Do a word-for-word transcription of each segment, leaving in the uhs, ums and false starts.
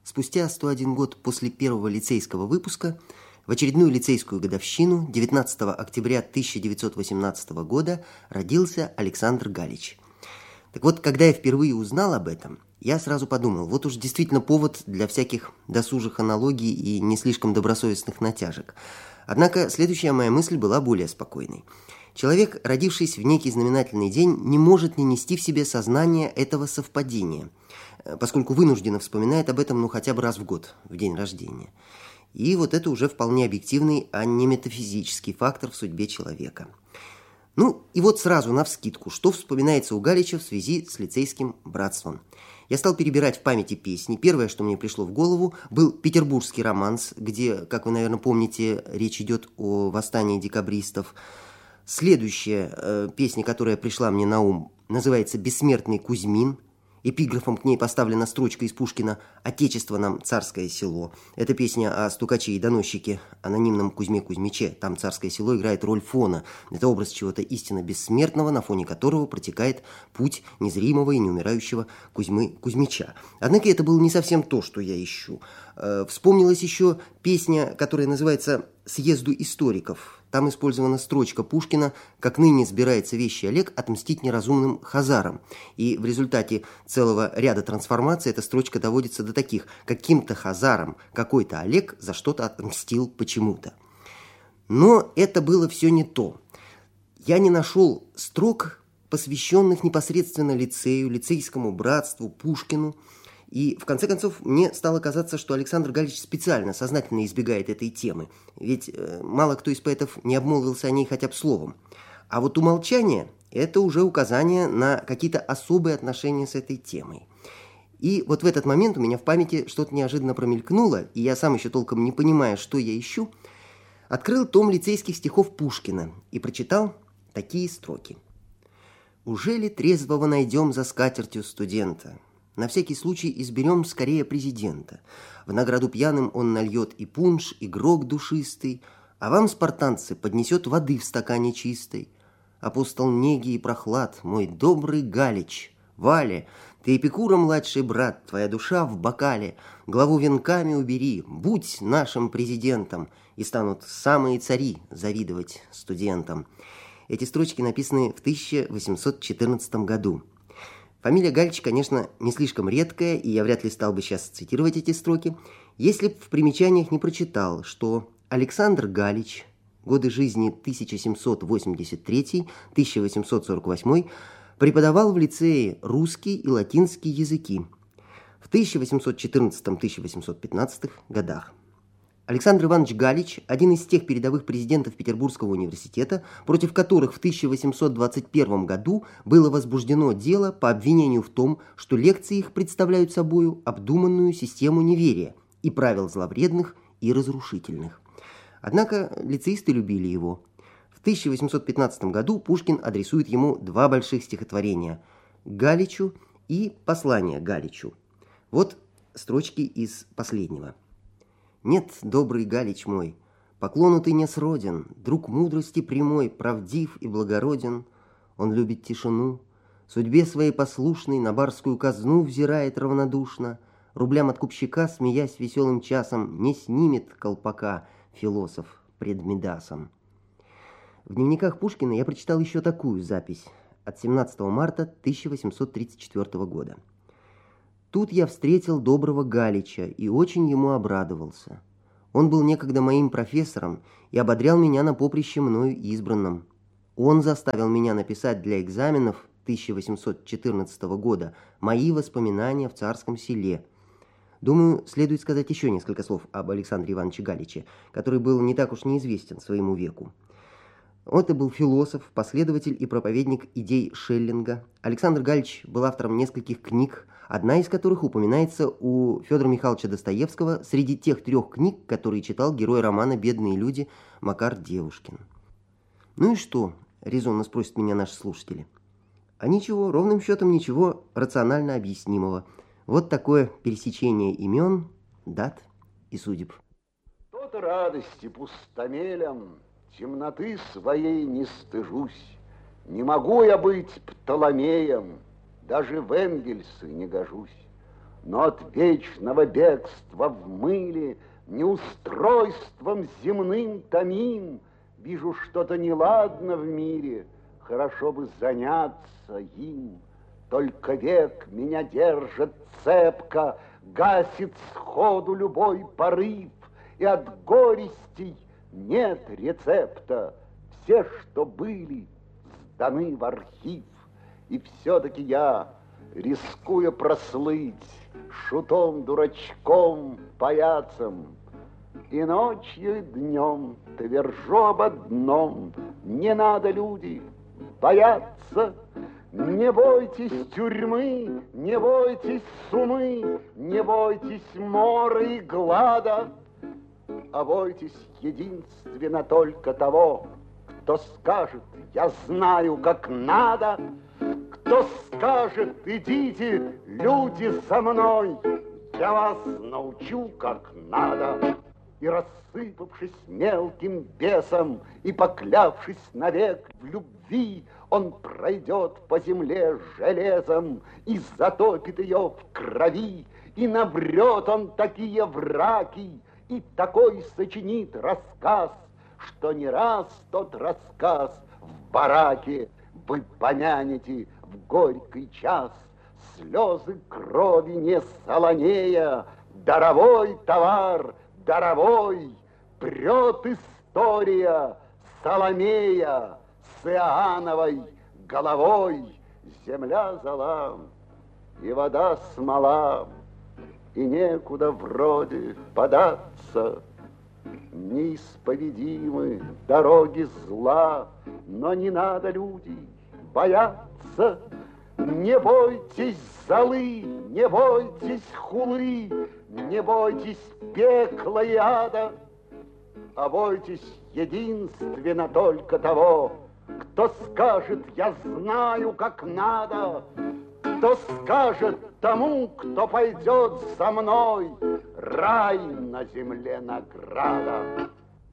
Спустя сто один год после первого лицейского выпуска, в очередную лицейскую годовщину, девятнадцатого октября тысяча девятьсот восемнадцатого года, родился Александр Галич. Так вот, когда я впервые узнал об этом, я сразу подумал, вот уж действительно повод для всяких досужих аналогий и не слишком добросовестных натяжек. Однако следующая моя мысль была более спокойной. Человек, родившись в некий знаменательный день, не может не нести в себе сознание этого совпадения, поскольку вынужденно вспоминает об этом ну хотя бы раз в год, в день рождения. И вот это уже вполне объективный, а не метафизический фактор в судьбе человека. Ну и вот сразу навскидку, что вспоминается у Галича в связи с лицейским братством. Я стал перебирать в памяти песни. Первое, что мне пришло в голову, был «Петербургский романс», где, как вы, наверное, помните, речь идет о восстании декабристов. Следующая э, песня, которая пришла мне на ум, называется «Бессмертный Кузьмин». Эпиграфом к ней поставлена строчка из Пушкина «Отечество нам царское село». Это песня о стукаче и доносчике, анонимном Кузьме Кузьмиче. Там царское село играет роль фона. Это образ чего-то истинно бессмертного, на фоне которого протекает путь незримого и неумирающего Кузьмы Кузьмича. Однако это было не совсем то, что я ищу. Вспомнилась еще песня, которая называется «Съезду историков». Там использована строчка Пушкина «Как ныне сбирается вещий Олег отмстить неразумным хазарам». И в результате целого ряда трансформаций эта строчка доводится до таких: каким-то хазарам какой-то Олег за что-то отмстил почему-то. Но это было все не то. Я не нашел строк, посвященных непосредственно лицею, лицейскому братству, Пушкину. И, в конце концов, мне стало казаться, что Александр Галич специально, сознательно избегает этой темы. Ведь э, мало кто из поэтов не обмолвился о ней хотя бы словом. А вот умолчание – это уже указание на какие-то особые отношения с этой темой. И вот в этот момент у меня в памяти что-то неожиданно промелькнуло, и я сам еще толком не понимая, что я ищу, открыл том лицейских стихов Пушкина и прочитал такие строки. «Ужели трезвого найдем за скатертью студента? На всякий случай изберем скорее президента. В награду пьяным он нальет и пунш, и грог душистый, а вам, спартанцы, поднесет воды в стакане чистой. Апостол неги и прохлад, мой добрый Галич, Валя, ты Эпикура младший брат, твоя душа в бокале, главу венками убери, будь нашим президентом, и станут самые цари завидовать студентам». Эти строчки написаны в тысяча восемьсот четырнадцатом году. Фамилия Галич, конечно, не слишком редкая, и я вряд ли стал бы сейчас цитировать эти строки, если б в примечаниях не прочитал, что Александр Галич, годы жизни тысяча семьсот восемьдесят третий — тысяча восемьсот сорок восьмой, преподавал в лицее русский и латинский языки в тысяча восемьсот четырнадцатом — тысяча восемьсот пятнадцатом годах. Александр Иванович Галич – один из тех передовых президентов Петербургского университета, против которых в тысяча восемьсот двадцать первом году было возбуждено дело по обвинению в том, что лекции их представляют собою обдуманную систему неверия и правил зловредных и разрушительных. Однако лицеисты любили его. В тысяча восемьсот пятнадцатом году Пушкин адресует ему два больших стихотворения – Галичу и «Послание Галичу». Вот строчки из последнего. «Нет, добрый Галич мой, поклону ты не сроден, друг мудрости прямой, правдив и благороден. Он любит тишину, судьбе своей послушной на барскую казну взирает равнодушно, рублям от купщика, смеясь веселым часом, не снимет колпака философ пред Мидасом». В дневниках Пушкина я прочитал еще такую запись от семнадцатого марта тысяча восемьсот тридцать четвёртого года. «Тут я встретил доброго Галича и очень ему обрадовался. Он был некогда моим профессором и ободрял меня на поприще мною избранном. Он заставил меня написать для экзаменов тысяча восемьсот четырнадцатого года мои воспоминания в Царском селе». Думаю, следует сказать еще несколько слов об Александре Ивановиче Галиче, который был не так уж неизвестен своему веку. Это был философ, последователь и проповедник идей Шеллинга. Александр Галич был автором нескольких книг, одна из которых упоминается у Федора Михайловича Достоевского среди тех трех книг, которые читал герой романа «Бедные люди» Макар Девушкин. Ну и что, резонно спросят меня наши слушатели. А ничего, ровным счетом ничего рационально объяснимого. Вот такое пересечение имен, дат и судеб. Тот радости пустомелем, темноты своей не стыжусь. Не могу я быть Птоломеем, даже в Энгельсы не гожусь. но от вечного бегства в мыле, неустройством земным томим, вижу что-то неладно в мире, хорошо бы заняться им. Только век меня держит цепко, гасит сходу любой порыв, и от горестей нет рецепта. Все, что были, сданы в архив. И все-таки я, рискуя прослыть шутом-дурачком, паяцем, и ночью, и днем твержу об одном: не надо, люди, бояться. Не бойтесь тюрьмы, не бойтесь сумы, не бойтесь мора и глада, а бойтесь единственно только того, кто скажет: я знаю, как надо, кто скажет: идите, люди, за мной, я вас научу, как надо. И рассыпавшись мелким бесом и поклявшись навек в любви, он пройдет по земле железом и затопит ее в крови, и набрет он такие враки, и такой сочинит рассказ, что не раз тот рассказ в бараке вы помянете в горький час. Слезы крови не солонея, даровой товар, даровой, прет история Соломея с Иоанновой головой. Земля зола, и вода смола, и некуда вроде податься. Неисповедимы дороги зла, но не надо, люди, бояться. Не бойтесь золы, не бойтесь хулы, не бойтесь пекла и ада, а бойтесь единственно только того, кто скажет: я знаю, как надо, кто скажет тому, кто пойдет за мной: рай на земле награда.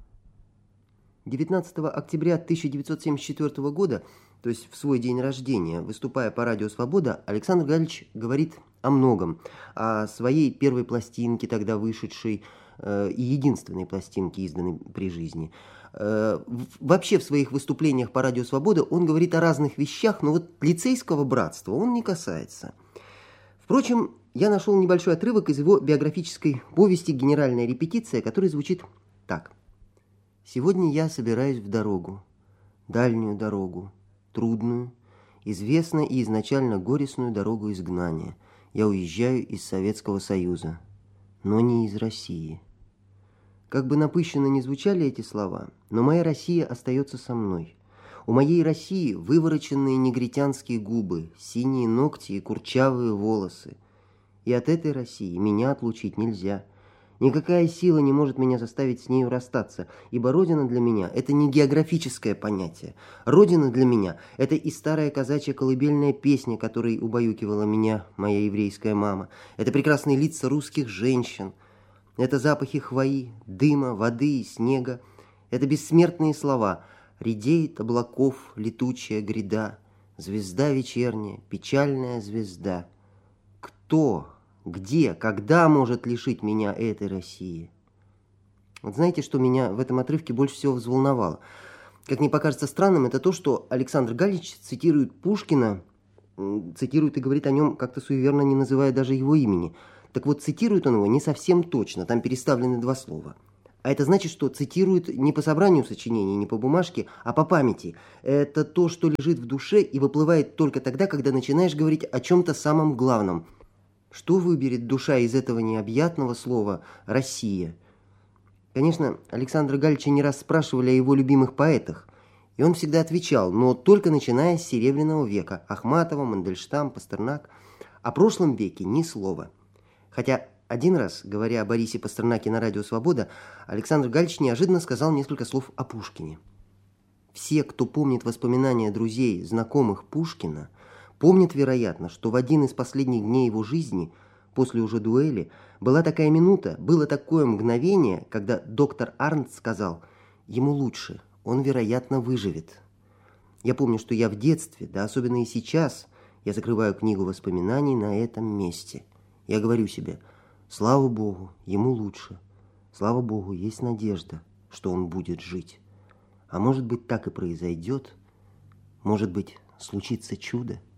девятнадцатого октября тысяча девятьсот семьдесят четвёртого года, то есть в свой день рождения, выступая по радио «Свобода», Александр Галич говорит о многом. О своей первой пластинке, тогда вышедшей, э, и единственной пластинке, изданной при жизни. Э, вообще в своих выступлениях по радио «Свобода» он говорит о разных вещах, но вот лицейского братства он не касается. Впрочем, я нашел небольшой отрывок из его биографической повести «Генеральная репетиция», который звучит так. «Сегодня я собираюсь в дорогу, дальнюю дорогу, трудную, известную и изначально горестную дорогу изгнания. Я уезжаю из Советского Союза, но не из России». Как бы напыщенно ни звучали эти слова, но моя Россия остается со мной. У моей России вывороченные негритянские губы, синие ногти и курчавые волосы. И от этой России меня отлучить нельзя. Никакая сила не может меня заставить с нею расстаться, ибо Родина для меня – это не географическое понятие. Родина для меня – это и старая казачья колыбельная песня, которой убаюкивала меня моя еврейская мама. Это прекрасные лица русских женщин. Это запахи хвои, дыма, воды и снега. Это бессмертные слова: «Редеет облаков летучая гряда, звезда вечерняя, печальная звезда». Кто, где, когда может лишить меня этой России? Вот знаете, что меня в этом отрывке больше всего взволновало? Как мне покажется странным, это то, что Александр Галич цитирует Пушкина, цитирует и говорит о нем, как-то суеверно не называя даже его имени. Так вот, цитирует он его не совсем точно, там переставлены два слова. А это значит, что цитирует не по собранию сочинений, не по бумажке, а по памяти. Это то, что лежит в душе и выплывает только тогда, когда начинаешь говорить о чем-то самом главном. Что выберет душа из этого необъятного слова «Россия»? Конечно, Александра Галича не раз спрашивали о его любимых поэтах, и он всегда отвечал, но только начиная с Серебряного века: Ахматова, Мандельштам, Пастернак. О прошлом веке ни слова. Хотя один раз, говоря о Борисе Пастернаке на радио «Свобода», Александр Галич неожиданно сказал несколько слов о Пушкине. Все, кто помнит воспоминания друзей, знакомых Пушкина, помнят, вероятно, что в один из последних дней его жизни, после уже дуэли, была такая минута, было такое мгновение, когда доктор Арнт сказал: ему лучше, он, вероятно, выживет. Я помню, что я в детстве, да особенно и сейчас, я закрываю книгу воспоминаний на этом месте. Я говорю себе: слава Богу, ему лучше. Слава Богу, есть надежда, что он будет жить. А может быть, так и произойдет. Может быть, случится чудо.